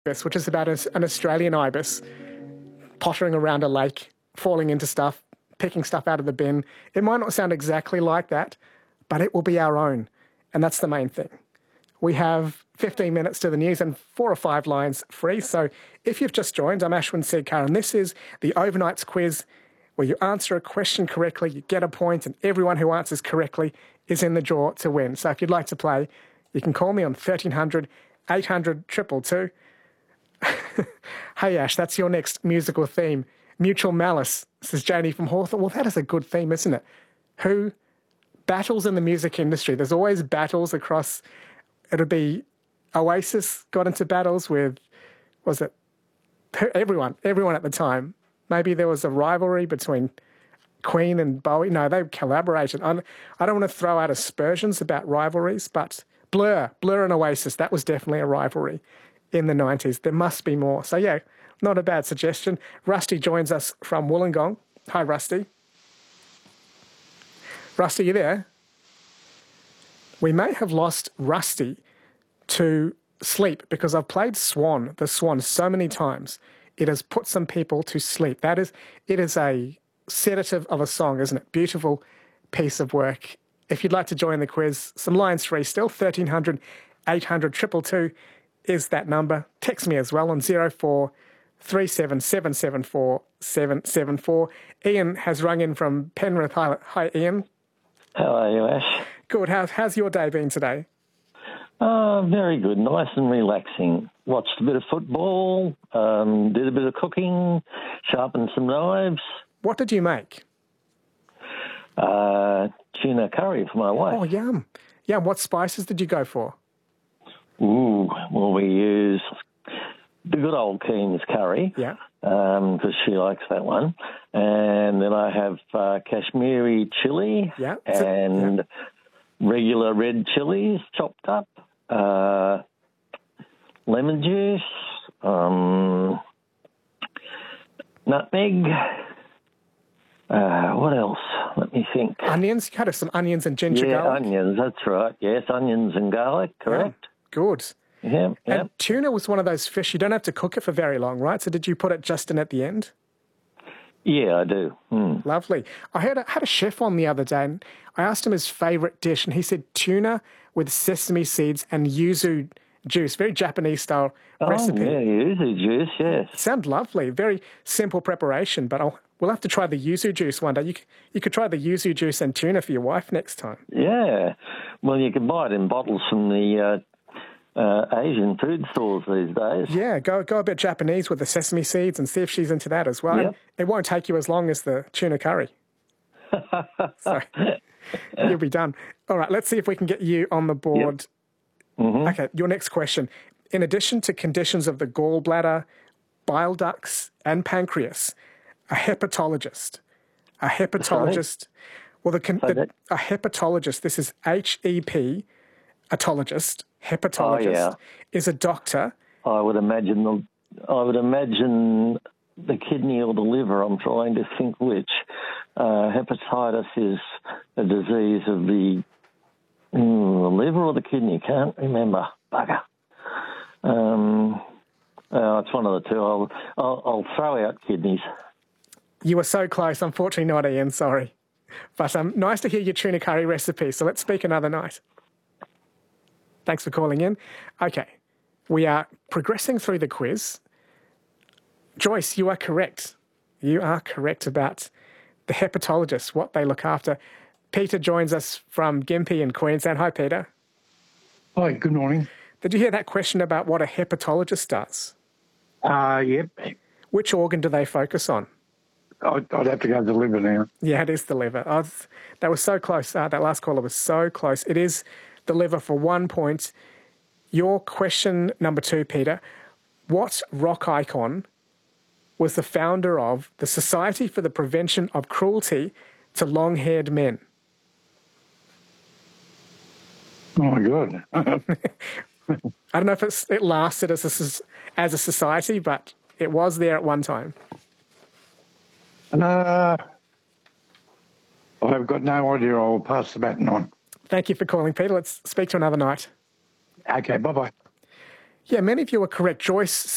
ibis, which is about an Australian ibis pottering around a lake, falling into stuff, picking stuff out of the bin. It might not sound exactly like that, but it will be our own. And that's the main thing. We have 15 minutes to the news and 4 or 5 lines free. So if you've just joined, I'm Ashwin Seedkar, and this is the Overnights quiz where you answer a question correctly, you get a point, and everyone who answers correctly is in the draw to win. So if you'd like to play, you can call me on 1300 800 222. Hey, Ash, that's your next musical theme. Mutual Malice, says Janie from Hawthorne. Well, that is a good theme, isn't it? Who battles in the music industry? There's always battles across. It'll be Oasis got into battles with, was it everyone at the time? Maybe there was a rivalry between Queen and Bowie. No, they collaborated. I don't want to throw out aspersions about rivalries, but Blur and Oasis, that was definitely a rivalry in the 90s. There must be more. So, yeah, not a bad suggestion. Rusty joins us from Wollongong. Hi, Rusty. Rusty, you there? We may have lost Rusty to sleep because I've played the Swan, so many times. It has put some people to sleep. It is a sedative of a song, isn't it? Beautiful piece of work. If you'd like to join the quiz, some lines free still, 1300 800 222 is that number. Text me as well on 0437 774 774. Ian has rung in from Penrith. Hi, Ian. How are you, Ash? Good. How's your day been today? Very good. Nice and relaxing. Watched a bit of football, did a bit of cooking, sharpened some knives. What did you make? Tuna curry for my wife. Oh, yum. Yeah, what spices did you go for? Ooh, well, we use the good old Keen's curry. Yeah. Because she likes that one. And then I have Kashmiri chili and regular red chilies chopped up, lemon juice, nutmeg. What else? Let me think. Onions? You had some onions and ginger garlic? Yeah, onions, that's right. Yes, onions and garlic, correct. Yeah, good. Yeah. And tuna was one of those fish, you don't have to cook it for very long, right? So did you put it just in at the end? Yeah, I do. Lovely. I had a chef on the other day, and I asked him his favourite dish, and he said tuna with sesame seeds and yuzu juice, very Japanese-style recipe. Oh, yeah, yuzu juice, yes. Sounds lovely. Very simple preparation, but we'll have to try the yuzu juice one day. You could try the yuzu juice and tuna for your wife next time. Yeah. Well, you can buy it in bottles from the Asian food stores these days. Yeah, go a bit Japanese with the sesame seeds and see if she's into that as well. Yep. It won't take you as long as the tuna curry. So you'll be done. All right, let's see if we can get you on the board. Yep. Mm-hmm. Okay, your next question. In addition to conditions of the gallbladder, bile ducts and pancreas, a hepatologist, a hepatologist, this is HEP, atologist, hepatologist, is a doctor. I would imagine the kidney or the liver. I'm trying to think which. Hepatitis is a disease of the liver or the kidney. Can't remember. Bugger. It's one of the two. I'll throw out kidneys. You were so close. Unfortunately not, Ian. Sorry. But nice to hear your tuna curry recipe. So let's speak another night. Thanks for calling in. Okay, we are progressing through the quiz. Joyce, you are correct. You are correct about the hepatologists, what they look after. Peter joins us from Gympie in Queensland. Hi, Peter. Hi, good morning. Did you hear that question about what a hepatologist does? Yep. Which organ do they focus on? I'd have to go to the liver now. Yeah, it is the liver. That was so close. That last caller was so close. It is the liver for 1 point. Your question number 2, Peter. What rock icon was the founder of the Society for the Prevention of Cruelty to Long-Haired Men? Oh, my God. I don't know if it lasted as a society, but it was there at one time. I've got no idea. I'll pass the baton on. Thank you for calling, Peter. Let's speak to another night. Okay, bye-bye. Yeah, many of you are correct. Joyce